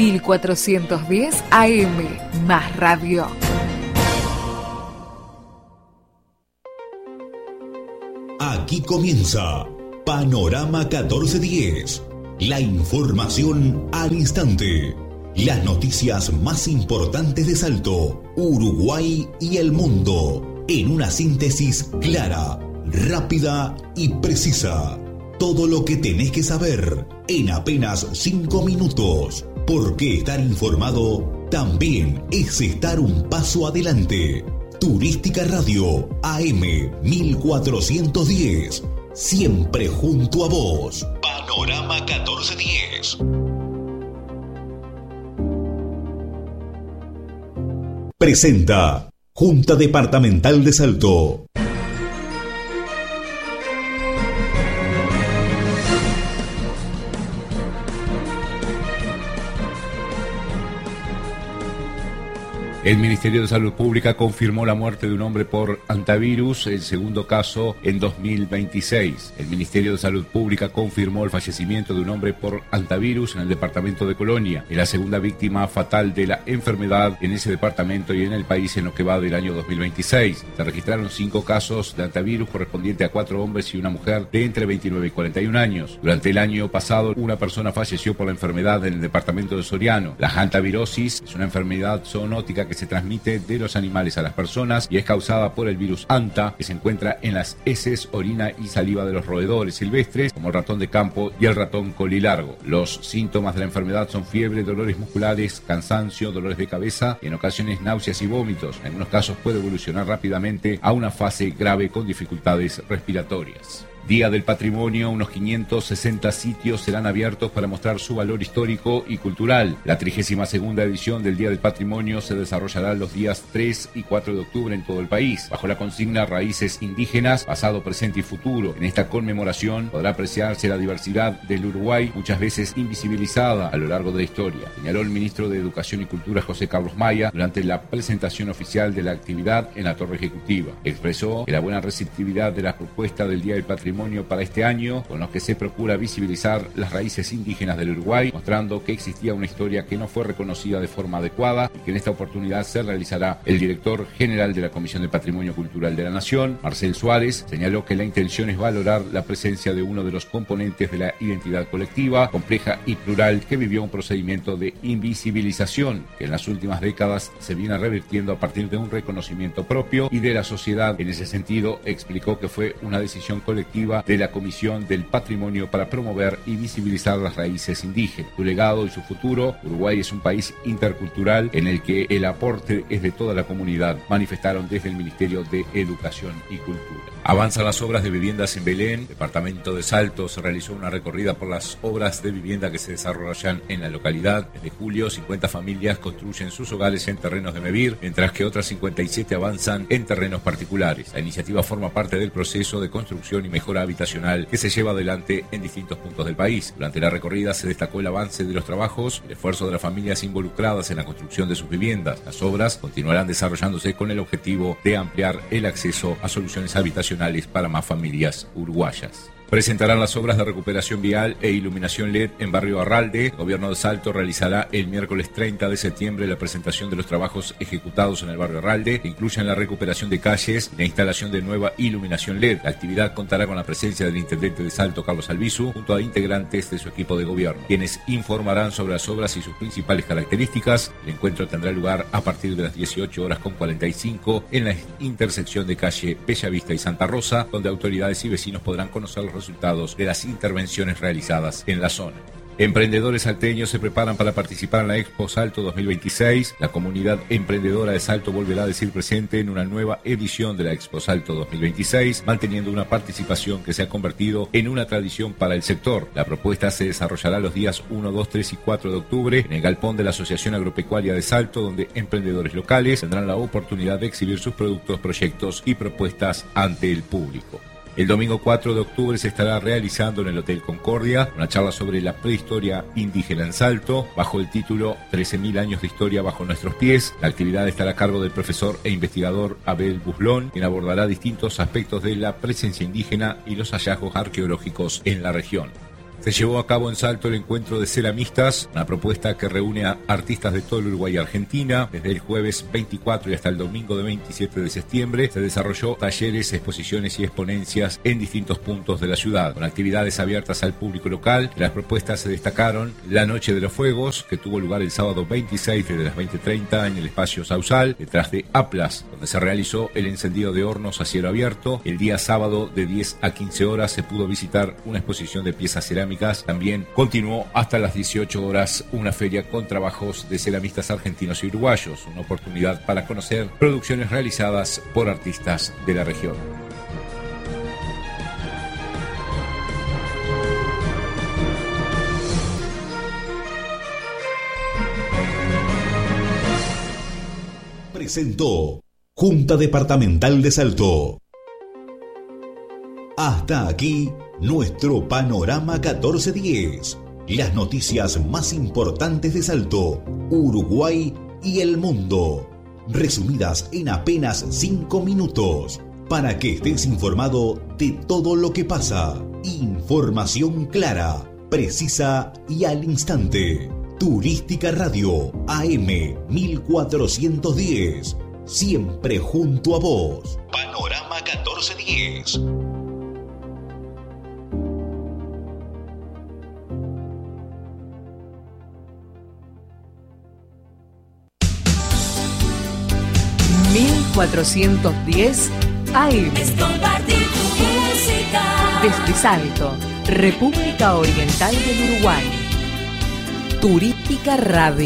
1410 AM, más radio. Aquí comienza Panorama 1410. La información al instante. Las noticias más importantes de Salto, Uruguay y el mundo. En una síntesis clara, rápida y precisa. Todo lo que tenés que saber en apenas 5 minutos. Porque estar informado también es estar un paso adelante. Turística Radio AM 1410. Siempre junto a vos. Panorama 1410. Presenta Junta Departamental de Salto. El Ministerio de Salud Pública confirmó la muerte de un hombre por hantavirus, el segundo caso en 2026. El Ministerio de Salud Pública confirmó el fallecimiento de un hombre por hantavirus en el departamento de Colonia. Es la segunda víctima fatal de la enfermedad en ese departamento y en el país en lo que va del año 2026. Se registraron 5 casos de hantavirus correspondientes a 4 hombres y una mujer de entre 29 y 41 años. Durante el año pasado, una persona falleció por la enfermedad en el departamento de Soriano. La hantavirosis es una enfermedad zoonótica que se transmite de los animales a las personas y es causada por el virus hanta, que se encuentra en las heces, orina y saliva de los roedores silvestres, como el ratón de campo y el ratón colilargo. Los síntomas de la enfermedad son fiebre, dolores musculares, cansancio, dolores de cabeza, y en ocasiones náuseas y vómitos. En algunos casos puede evolucionar rápidamente a una fase grave con dificultades respiratorias. Día del Patrimonio, unos 560 sitios serán abiertos para mostrar su valor histórico y cultural. La 32ª edición del Día del Patrimonio se desarrollará los días 3 y 4 de octubre en todo el país, bajo la consigna Raíces Indígenas, Pasado, Presente y Futuro. En esta conmemoración podrá apreciarse la diversidad del Uruguay, muchas veces invisibilizada a lo largo de la historia, señaló el ministro de Educación y Cultura, José Carlos Maya, durante la presentación oficial de la actividad en la Torre Ejecutiva. Expresó que la buena receptividad de la propuesta del Día del Patrimonio para este año, con los que se procura visibilizar las raíces indígenas del Uruguay, mostrando que existía una historia que no fue reconocida de forma adecuada y que en esta oportunidad se realizará. El director general de la Comisión de Patrimonio Cultural de la Nación, Marcel Suárez, señaló que la intención es valorar la presencia de uno de los componentes de la identidad colectiva, compleja y plural, que vivió un procedimiento de invisibilización que en las últimas décadas se viene revirtiendo a partir de un reconocimiento propio y de la sociedad. En ese sentido, explicó que fue una decisión colectiva de la Comisión del Patrimonio para promover y visibilizar las raíces indígenas, su legado y su futuro. Uruguay es un país intercultural en el que el aporte es de toda la comunidad, manifestaron desde el Ministerio de Educación y Cultura. Avanzan las obras de viviendas en Belén, departamento de Salto. Se realizó una recorrida por las obras de vivienda que se desarrollan en la localidad. Desde julio, 50 familias construyen sus hogares en terrenos de Mevir, mientras que otras 57 avanzan en terrenos particulares. La iniciativa forma parte del proceso de construcción y mejora habitacional que se lleva adelante en distintos puntos del país. Durante la recorrida se destacó el avance de los trabajos, el esfuerzo de las familias involucradas en la construcción de sus viviendas. Las obras continuarán desarrollándose con el objetivo de ampliar el acceso a soluciones habitacionales para más familias uruguayas. Presentarán las obras de recuperación vial e iluminación LED en Barrio Arralde. El Gobierno de Salto realizará el miércoles 30 de septiembre la presentación de los trabajos ejecutados en el Barrio Arralde, que incluyen la recuperación de calles y la instalación de nueva iluminación LED. La actividad contará con la presencia del intendente de Salto, Carlos Albizu, junto a integrantes de su equipo de gobierno, quienes informarán sobre las obras y sus principales características. El encuentro tendrá lugar a partir de las 18:45 en la intersección de calle Bellavista y Santa Rosa, donde autoridades y vecinos podrán conocer los resultados de las intervenciones realizadas en la zona. Emprendedores salteños se preparan para participar en la Expo Salto 2026. La comunidad emprendedora de Salto volverá a decir presente en una nueva edición de la Expo Salto 2026, manteniendo una participación que se ha convertido en una tradición para el sector. La propuesta se desarrollará los días 1, 2, 3 y 4 de octubre en el galpón de la Asociación Agropecuaria de Salto, donde emprendedores locales tendrán la oportunidad de exhibir sus productos, proyectos y propuestas ante el público. El domingo 4 de octubre se estará realizando en el Hotel Concordia una charla sobre la prehistoria indígena en Salto, bajo el título 13.000 años de historia bajo nuestros pies. La actividad estará a cargo del profesor e investigador Abel Buslón, quien abordará distintos aspectos de la presencia indígena y los hallazgos arqueológicos en la región. Se llevó a cabo en Salto el encuentro de ceramistas, una propuesta que reúne a artistas de todo el Uruguay y Argentina. Desde el jueves 24 y hasta el domingo de 27 de septiembre se desarrolló talleres, exposiciones y exponencias en distintos puntos de la ciudad, con actividades abiertas al público local. Las propuestas se destacaron la Noche de los Fuegos, que tuvo lugar el sábado 26 desde las 20:30 en el espacio Sausal, detrás de Aplas, donde se realizó el encendido de hornos a cielo abierto. El día sábado de 10 a 15 horas se pudo visitar una exposición de piezas cerámicas. También continuó hasta las 18 horas una feria con trabajos de ceramistas argentinos y uruguayos, una oportunidad para conocer producciones realizadas por artistas de la región. Presentó Junta Departamental de Salto. Hasta aquí nuestro Panorama 1410. Las noticias más importantes de Salto, Uruguay y el mundo. Resumidas en apenas 5 minutos. Para que estés informado de todo lo que pasa. Información clara, precisa y al instante. Turística Radio AM 1410. Siempre junto a vos. Panorama 1410. ...1410 AM. Es compartir tu música. Desde Salto, República Oriental del Uruguay. Turística Radio.